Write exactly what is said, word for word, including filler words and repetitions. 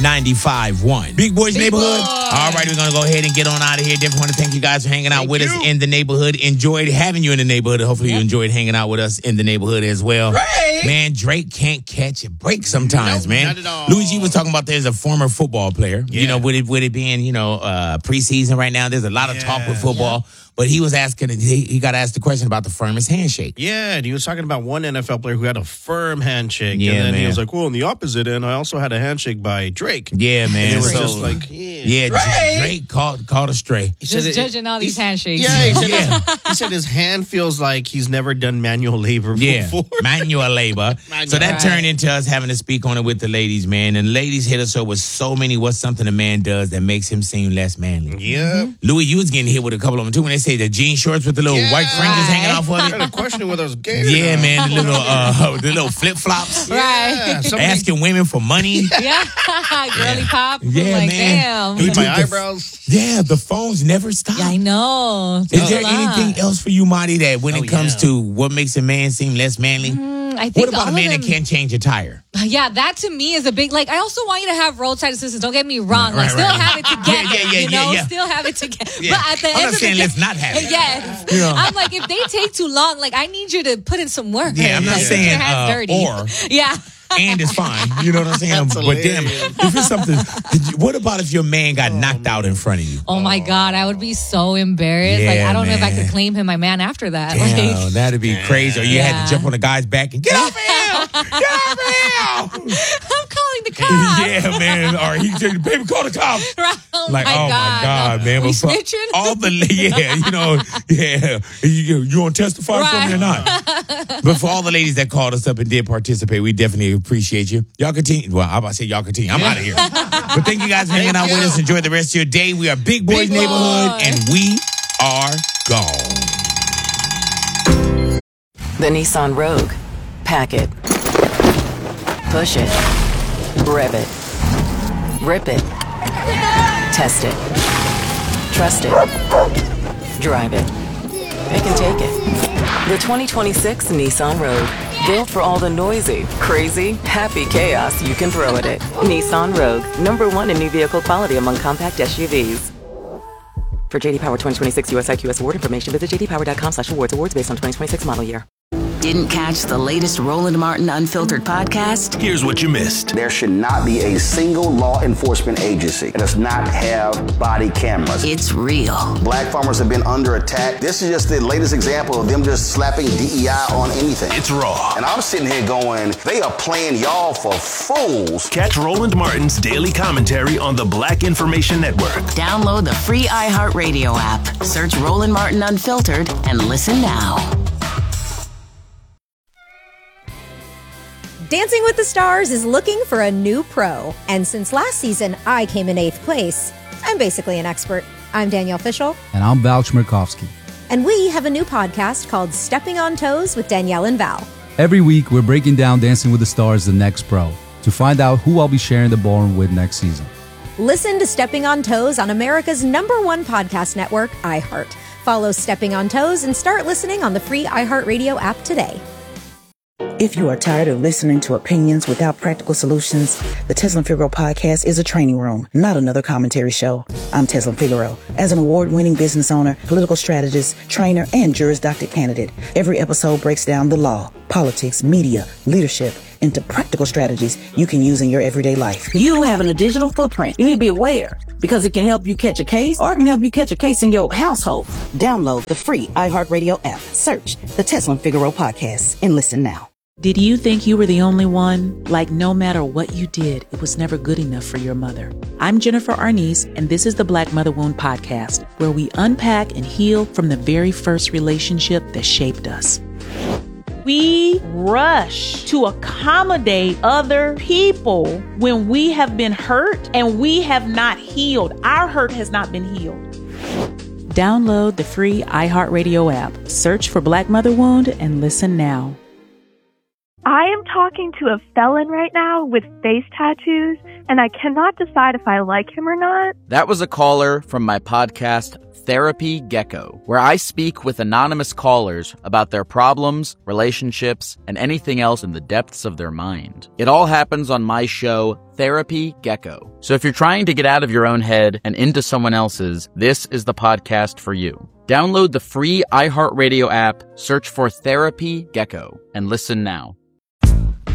ninety-five point one. Big Boys Big Neighborhood. Boy. All right, we're going to go ahead and get on out of here. Definitely want to thank you guys for hanging out Thank with you. us in the neighborhood. Enjoyed having you in the neighborhood. Hopefully Yep. you enjoyed hanging out with us in the neighborhood as well. Drake. Man, Drake can't catch a break sometimes, Nope, man. not at all. Luigi was talking about there's a former football player. Yeah. You know, with it, with it being, you know, uh, preseason right now, there's a lot of Yeah. talk with football. But he was asking, he, he got asked the question about the firmest handshake. Yeah, and he was talking about one N F L player who had a firm handshake. Yeah, and then man. he was like, well, on the opposite end, I also had a handshake by Drake. Yeah, man. And it was So- just like, yeah, yeah, Drake. Drake caught, caught a stray. He Just said it- judging all these he's- handshakes. Yeah, he said, Yeah. His, he said his hand feels like he's never done manual labor Yeah, before. manual labor. Manual. So that Right. turned into us having to speak on it with the ladies, man. And ladies hit us up with so many what's something a man does that makes him seem less manly. Yeah. Louis, you was getting hit with a couple of them too when they say the jean shorts with the little Yeah. white fringes hanging off I of had it. a question whether it was gay. or Yeah, not. man, the little uh, the little flip flops. Yeah, Right. somebody Asking women for money. Yeah, girly pop. Yeah, like, man. damn. He did my did the- eyebrows. Yeah, the phones never stop. Yeah, I know. Is there It's a lot. anything else for you, Marty, that when Oh, it comes yeah. to what makes a man seem less manly? Mm, I think What about all a of man that them- can't change a tire? Yeah, that to me is a big, like, I also want you to have roadside assistance. Don't get me wrong. Right, like, still right. have it together. Yeah, yeah, yeah, you know, yeah, yeah. still have it together. Yeah. But at the I'm end not of saying the let's day, not have it. Yes. You know. I'm like, if they take too long, like, I need you to put in some work. Yeah, I'm not Like, get saying, your hands uh, dirty. or. Yeah. And it's fine. You know what I'm saying? That's But damn, hilarious. if it's something, did you, what about if your man got knocked out in front of you? Oh my God, I would be so embarrassed. like, Yeah, I don't know if I man. could claim him my man after that. Damn, Like, that'd be crazy. Or you had Yeah. to jump on the guy's back and get off him! Get off him! I'm calling the cops. Yeah, man. Or he said, baby, call the cops. Right. Oh Like, my oh God. my God, man. We But for snitching? all the, yeah, you know, yeah. You, you want to testify for me or Right. not? But for all the ladies that called us up and did participate, we definitely appreciate you. Y'all continue. Well, I'm about to say y'all continue. I'm out of here. But thank you guys for hanging out with us. Enjoy the rest of your day. We are Big Boys Big Neighborhood, Boy. and we are gone. The Nissan Rogue. Pack it. Push it. Rev it. Rip it. Test it. Trust it. Drive it. Pick and take it. The twenty twenty-six Nissan Rogue. Built for all the noisy, crazy, happy chaos you can throw at it. Nissan Rogue. Number one in new vehicle quality among compact S U Vs. For J D Power twenty twenty-six U S I Q S award information, visit j d power dot com slash awards. Awards based on twenty twenty-six model year. Didn't catch the latest Roland Martin Unfiltered podcast? Here's what you missed. There should not be a single law enforcement agency that does not have body cameras. It's real. Black farmers have been under attack. This is just the latest example of them just slapping D E I on anything. It's raw. And I'm sitting here going, they are playing y'all for fools. Catch Roland Martin's daily commentary on the Black Information Network. Download the free iHeartRadio app. Search Roland Martin Unfiltered and listen now. Dancing with the Stars is looking for a new pro. And since last season, I came in eighth place. I'm basically an expert. I'm Danielle Fishel. And I'm Val Chmerkovsky. And we have a new podcast called Stepping on Toes with Danielle and Val. Every week, we're breaking down Dancing with the Stars, the next pro, to find out who I'll be sharing the ballroom with next season. Listen to Stepping on Toes on America's number one podcast network, iHeart. Follow Stepping on Toes and start listening on the free iHeartRadio app today. If you are tired of listening to opinions without practical solutions, the Teslin Figaro podcast is a training room, not another commentary show. I'm Teslin Figaro. As an award-winning business owner, political strategist, trainer, and Juris Doctor candidate, every episode breaks down the law, politics, media, leadership into practical strategies you can use in your everyday life. You having a digital footprint. You need to be aware because it can help you catch a case or it can help you catch a case in your household. Download the free iHeartRadio app. Search the Teslin Figaro podcast and listen now. Did you think you were the only one? Like no matter what you did, it was never good enough for your mother. I'm Jennifer Arnice, and this is the Black Mother Wound Podcast, where we unpack and heal from the very first relationship that shaped us. We rush to accommodate other people when we have been hurt and we have not healed. Our hurt has not been healed. Download the free iHeartRadio app. Search for Black Mother Wound and listen now. I am talking to a felon right now with face tattoos, and I cannot decide if I like him or not. That was a caller from my podcast, Therapy Gecko, where I speak with anonymous callers about their problems, relationships, and anything else in the depths of their mind. It all happens on my show, Therapy Gecko. So if you're trying to get out of your own head and into someone else's, this is the podcast for you. Download the free iHeartRadio app, search for Therapy Gecko, and listen now.